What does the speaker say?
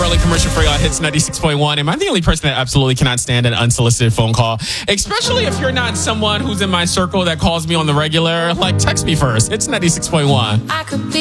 early commercial free on Hits 96.1. Am I the only person that absolutely cannot stand an unsolicited phone call? Especially if you're not someone who's in my circle that calls me on the regular. Like, text me first. It's 96.1.